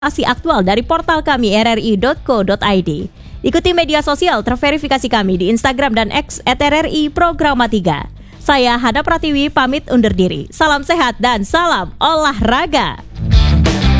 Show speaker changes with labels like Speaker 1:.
Speaker 1: Informasi aktual dari portal kami rri.co.id. Ikuti media sosial terverifikasi kami di Instagram dan X @RRI Programa 3. Saya Hana Pratiwi pamit undur diri. Salam sehat dan salam olahraga.